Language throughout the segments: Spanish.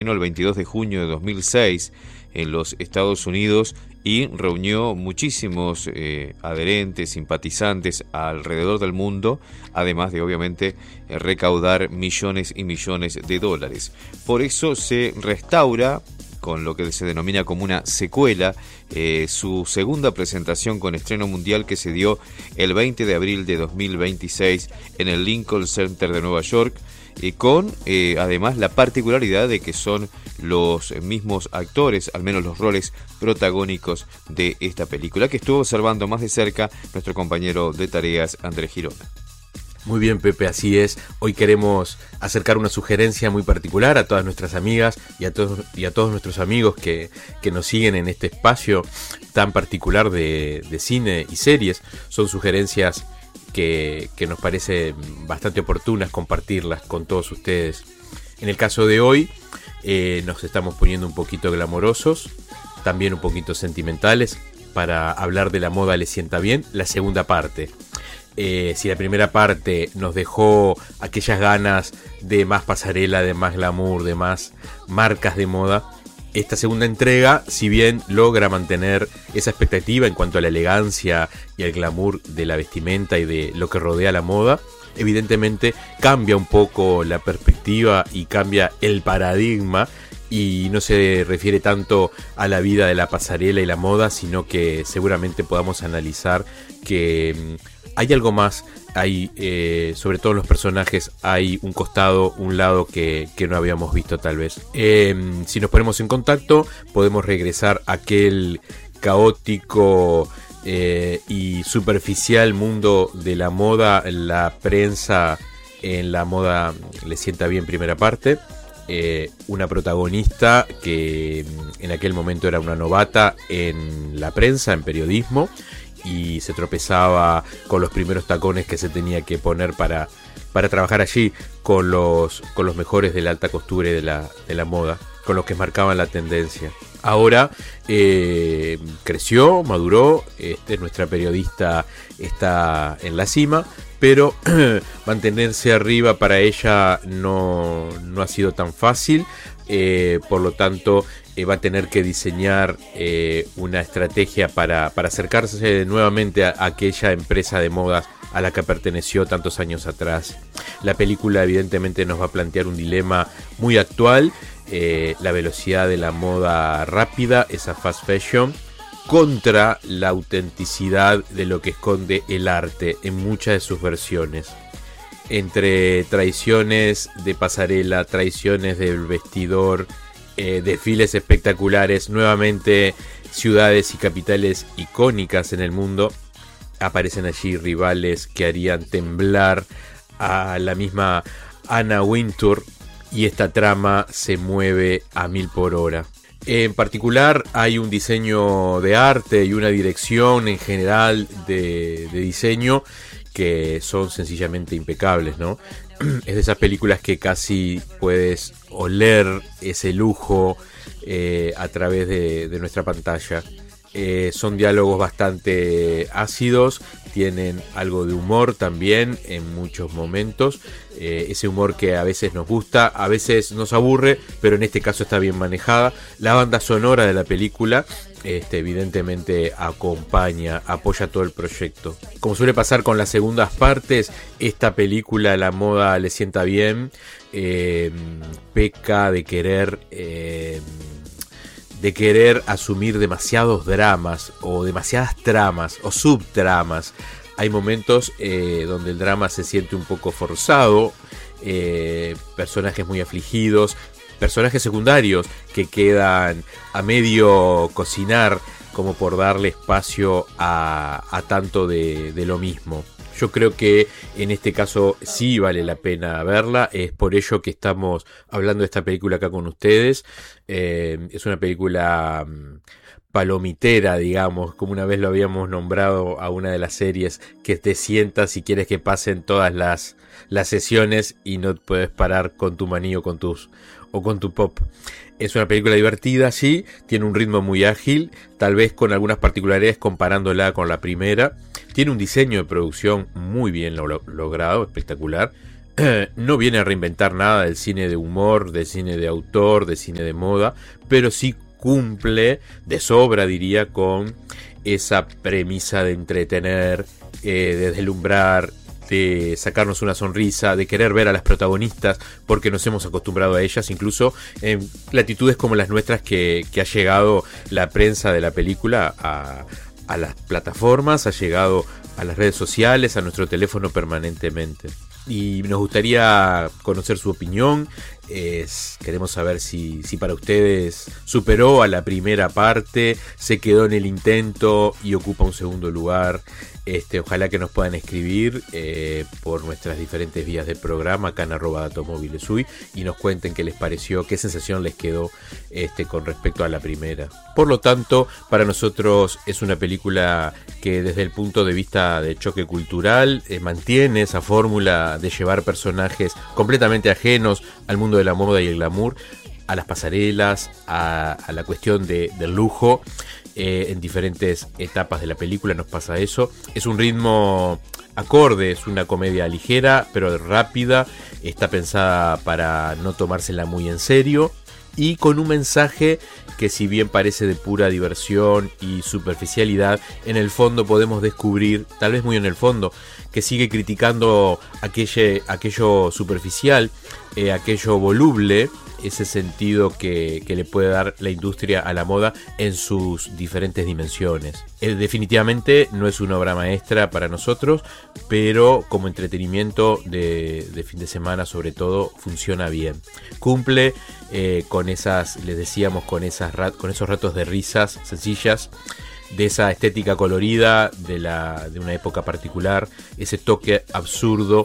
el 22 de junio de 2006 en los Estados Unidos y reunió muchísimos adherentes, simpatizantes alrededor del mundo, además de obviamente recaudar millones y millones de dólares. Por eso se restaura, con lo que se denomina como una secuela, su segunda presentación con estreno mundial que se dio el 20 de abril de 2026 en el Lincoln Center de Nueva York, con además la particularidad de que son los mismos actores, al menos los roles protagónicos de esta película, que estuvo observando más de cerca nuestro compañero de tareas Andrés Girona. Muy bien, Pepe, así es. Hoy queremos acercar una sugerencia muy particular a todas nuestras amigas y a todos nuestros amigos que nos siguen en este espacio tan particular de cine y series. Son sugerencias que nos parece bastante oportunas compartirlas con todos ustedes. En el caso de hoy nos estamos poniendo un poquito glamorosos, también un poquito sentimentales, para hablar de La moda le sienta bien, la segunda parte. Si la primera parte nos dejó aquellas ganas de más pasarela, de más glamour, de más marcas de moda, esta segunda entrega, si bien logra mantener esa expectativa en cuanto a la elegancia y el glamour de la vestimenta y de lo que rodea la moda, evidentemente cambia un poco la perspectiva y cambia el paradigma, y no se refiere tanto a la vida de la pasarela y la moda, sino que seguramente podamos analizar que hay algo más. Hay, sobre todo en los personajes, hay un costado, un lado que no habíamos visto tal vez. Si nos ponemos en contacto, podemos regresar a aquel caótico y superficial mundo de la moda, la prensa en La moda le sienta bien, primera parte. Una protagonista que en aquel momento era una novata en la prensa, en periodismo, y se tropezaba con los primeros tacones que se tenía que poner para trabajar allí con los mejores de la alta costura y de la moda, con los que marcaban la tendencia. Ahora creció, maduró, nuestra periodista está en la cima, pero mantenerse arriba para ella no ha sido tan fácil. Por lo tanto va a tener que diseñar una estrategia para acercarse nuevamente a aquella empresa de modas a la que perteneció tantos años atrás. La película evidentemente nos va a plantear un dilema muy actual, la velocidad de la moda rápida, esa fast fashion, contra la autenticidad de lo que esconde el arte en muchas de sus versiones. Entre traiciones de pasarela, traiciones del vestidor, desfiles espectaculares, nuevamente ciudades y capitales icónicas en el mundo, aparecen allí rivales que harían temblar a la misma Anna Wintour, y esta trama se mueve a 1000 por hora. En particular hay un diseño de arte y una dirección en general de diseño que son sencillamente impecables, ¿no? Es de esas películas que casi puedes oler ese lujo a través de nuestra pantalla. Son diálogos bastante ácidos, tienen algo de humor también en muchos momentos, ese humor que a veces nos gusta, a veces nos aburre, pero en este caso está bien manejada. La banda sonora de la película evidentemente apoya todo el proyecto. Como suele pasar con las segundas partes, esta película, La moda le sienta bien, peca de querer asumir demasiados dramas o demasiadas tramas o subtramas. Hay momentos donde el drama se siente un poco forzado, personajes muy afligidos, personajes secundarios que quedan a medio cocinar como por darle espacio a tanto de lo mismo. Yo creo que en este caso sí vale la pena verla, es por ello que estamos hablando de esta película acá con ustedes. Es una película palomitera, digamos, como una vez lo habíamos nombrado a una de las series, que te sientas y quieres que pasen todas las sesiones y no puedes parar con tu maní o con tu pop. Es una película divertida, sí, tiene un ritmo muy ágil, tal vez con algunas particularidades comparándola con la primera. Tiene un diseño de producción muy bien logrado, espectacular. no viene a reinventar nada del cine de humor, del cine de autor, del cine de moda, pero sí cumple de sobra, diría, con esa premisa de entretener, de deslumbrar, de sacarnos una sonrisa, de querer ver a las protagonistas porque nos hemos acostumbrado a ellas, incluso en latitudes como las nuestras que ha llegado la prensa de la película a las plataformas, ha llegado a las redes sociales, a nuestro teléfono permanentemente. Y nos gustaría conocer su opinión. Queremos saber si para ustedes superó a la primera parte, se quedó en el intento y ocupa un segundo lugar. Ojalá que nos puedan escribir por nuestras diferentes vías de programa, acá en @datomóvilesUy, y nos cuenten qué les pareció, qué sensación les quedó con respecto a la primera. Por lo tanto, para nosotros es una película que desde el punto de vista de choque cultural mantiene esa fórmula de llevar personajes completamente ajenos al mundo de la moda y el glamour, a las pasarelas, a la cuestión del lujo. En diferentes etapas de la película nos pasa eso. Es un ritmo acorde, es una comedia ligera pero rápida, está pensada para no tomársela muy en serio y con un mensaje que, si bien parece de pura diversión y superficialidad, en el fondo podemos descubrir, tal vez muy en el fondo, que sigue criticando aquello superficial, aquello voluble, ese sentido que le puede dar la industria a la moda en sus diferentes dimensiones. Definitivamente no es una obra maestra para nosotros, pero como entretenimiento de fin de semana sobre todo funciona bien. Cumple con esas, les decíamos, con esos ratos de risas sencillas, de esa estética colorida de una época particular, ese toque absurdo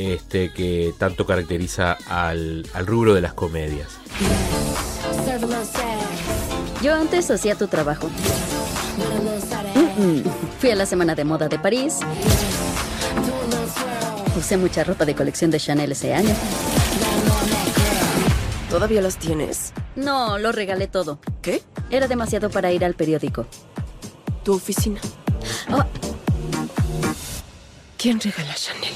que tanto caracteriza al rubro de las comedias. Yo antes hacía tu trabajo. Fui a la Semana de Moda de París. Usé mucha ropa de colección de Chanel ese año. ¿Todavía los tienes? No, lo regalé todo. ¿Qué? Era demasiado para ir al periódico. ¿Tu oficina? Oh. ¿Quién regala Chanel?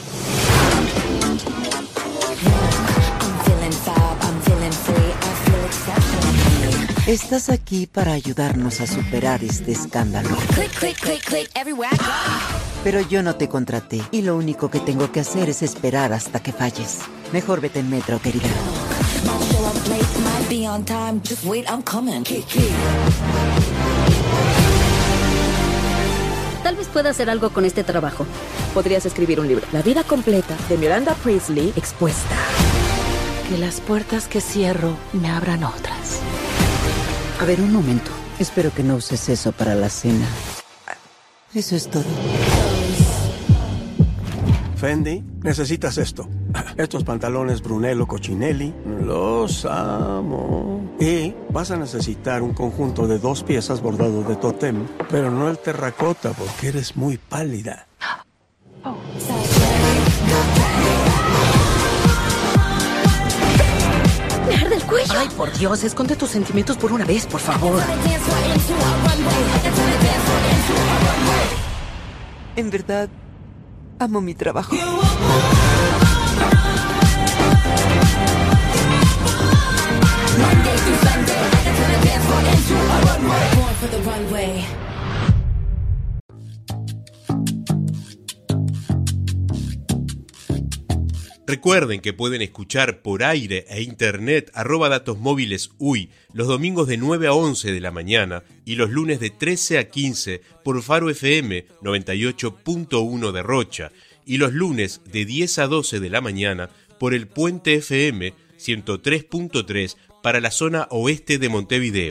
Estás aquí para ayudarnos a superar este escándalo. Pero yo no te contraté y lo único que tengo que hacer es esperar hasta que falles. Mejor vete en metro, querida. Tal vez pueda hacer algo con este trabajo. Podrías escribir un libro. La vida completa de Miranda Priestly expuesta. Que las puertas que cierro me abran otras. A ver, un momento. Espero que no uses eso para la cena. Eso es todo. Fendi, necesitas esto. Estos pantalones Brunello Cucinelli, los amo. Y vas a necesitar un conjunto de 2 piezas bordado de totem, pero no el terracota porque eres muy pálida. Oh. ¡Me arde el cuello! Ay, por Dios, esconde tus sentimientos por una vez, por favor. En verdad, amo mi trabajo. Recuerden que pueden escuchar por aire e internet @datosmóvilesUy los domingos de 9 a 11 de la mañana y los lunes de 13 a 15 por Faro FM 98.1 de Rocha y los lunes de 10 a 12 de la mañana por el Puente FM 103.3 para la zona oeste de Montevideo.